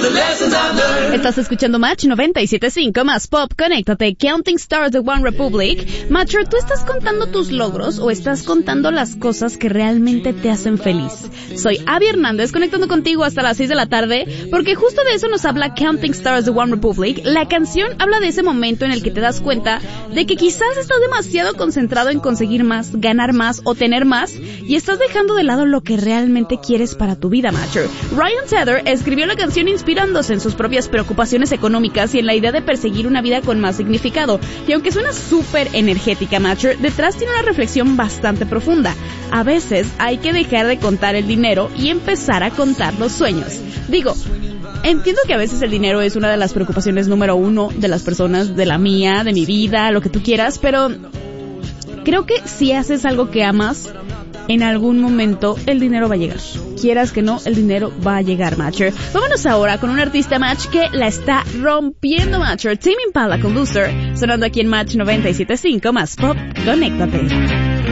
Estás escuchando Match 97.5 más Pop. Conéctate. Counting Stars de One Republic. Matcher, ¿tú estás contando tus logros o estás contando las cosas que realmente te hacen feliz? Soy Abby Hernández, conectando contigo hasta las 6 de la tarde, porque justo de eso nos habla Counting Stars de One Republic. La canción habla de ese momento en el que te das cuenta de que quizás estás demasiado concentrado en conseguir más, ganar más o tener más, y estás dejando de lado lo que realmente quieres para tu vida, Matcher. Ryan Tedder escribió la canción inspirándose en sus propias preocupaciones económicas y en la idea de perseguir una vida con más significado. Y aunque suena súper energética, Matcher, detrás tiene una reflexión bastante profunda. A veces hay que dejar de contar el dinero y empezar a contar los sueños. Digo, entiendo que a veces el dinero es una de las preocupaciones número uno de las personas, de la mía, de mi vida, lo que tú quieras, pero creo que si haces algo que amas, en algún momento el dinero va a llegar. Quieras que no, el dinero va a llegar, Matcher. Vámonos ahora con un artista, Match, que la está rompiendo, Matcher. Tame Impala con Loser, sonando aquí en Match 97.5 más Pop. Conéctate.